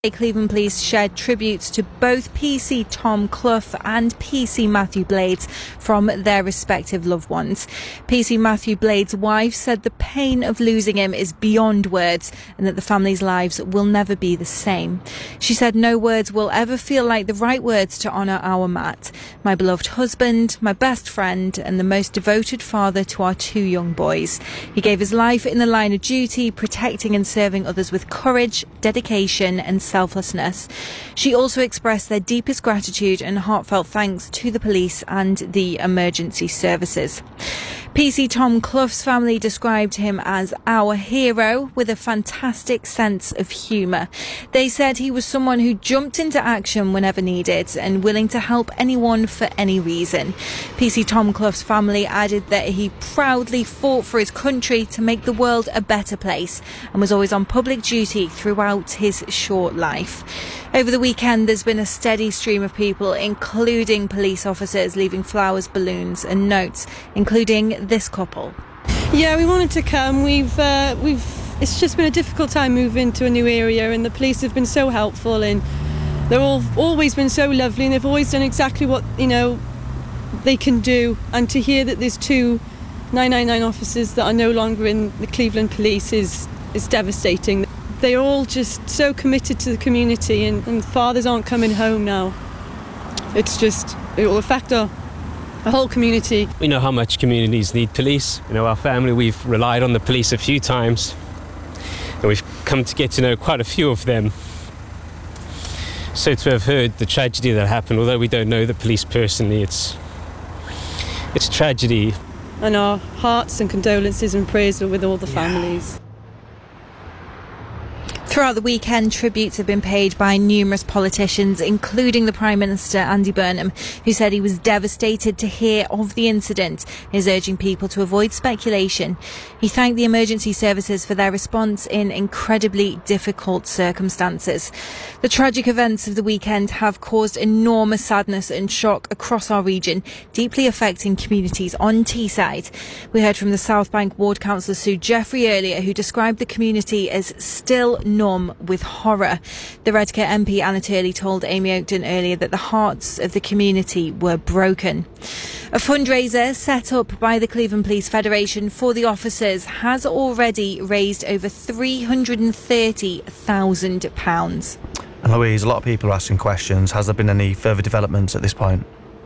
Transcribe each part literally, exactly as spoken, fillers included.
Cleveland Police shared tributes to both P C Tom Clough and P C Matthew Blades from their respective loved ones. P C Matthew Blades' wife said the pain of losing him is beyond words and that the family's lives will never be the same. She said no words will ever feel like the right words to honour our Matt, my beloved husband, my best friend and the most devoted father to our two young boys. He gave his life in the line of duty, protecting and serving others with courage, dedication and selflessness. She also expressed their deepest gratitude and heartfelt thanks to the police and the emergency services. P C Tom Clough's family described him as our hero with a fantastic sense of humour. They said he was someone who jumped into action whenever needed and willing to help anyone for any reason. P C Tom Clough's family added that he proudly fought for his country to make the world a better place and was always on public duty throughout his short life. Over the weekend, there's been a steady stream of people, including police officers, leaving flowers, balloons and notes, including this couple. Yeah, we wanted to come. We've, uh, we've. It's just been a difficult time moving to a new area, and the police have been so helpful, and they've all always been so lovely, and they've always done exactly what you know they can do. And to hear that there's two nine nine nine officers that are no longer in the Cleveland Police is is devastating. They're all just so committed to the community, and, and fathers aren't coming home now. It's just, it will affect our, our whole community. We know how much communities need police. You know, our family, we've relied on the police a few times, and we've come to get to know quite a few of them. So to have heard the tragedy that happened, although we don't know the police personally, it's, it's a tragedy. And our hearts and condolences and prayers are with all the yeah. families. Throughout the weekend, tributes have been paid by numerous politicians, including the Prime Minister, Andy Burnham, who said he was devastated to hear of the incident and is urging people to avoid speculation. He thanked the emergency services for their response in incredibly difficult circumstances. The tragic events of the weekend have caused enormous sadness and shock across our region, deeply affecting communities on Teesside. We heard from the South Bank Ward Councillor Sue Jeffrey earlier, who described the community as still numb with horror. The Redcar M P Anna Turley told Amy Oakden earlier that the hearts of the community were broken. A fundraiser set up by the Cleveland Police Federation for the officers has already raised over three hundred thirty thousand pounds. And Louise, a lot of people are asking questions. Has there been any further developments at this point?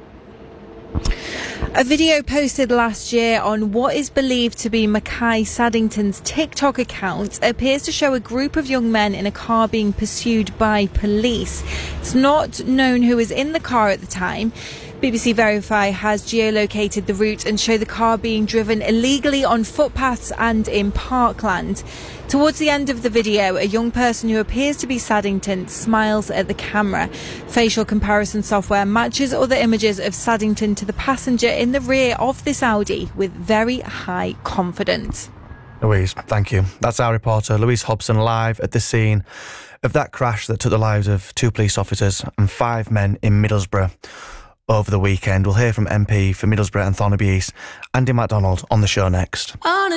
A video posted last year on what is believed to be Mackay Saddington's TikTok account appears to show a group of young men in a car being pursued by police. It's not known who was in the car at the time. B B C Verify has geolocated the route and show the car being driven illegally on footpaths and in parkland. Towards the end of the video, a young person who appears to be Saddington smiles at the camera. Facial comparison software matches other images of Saddington to the passenger in the rear of this Audi with very high confidence. Louise, thank you. That's our reporter, Louise Hobson, live at the scene of that crash that took the lives of two police officers and five men in Middlesbrough over the weekend. We'll hear from M P for Middlesbrough and Thornaby East, Andy MacDonald, on the show next.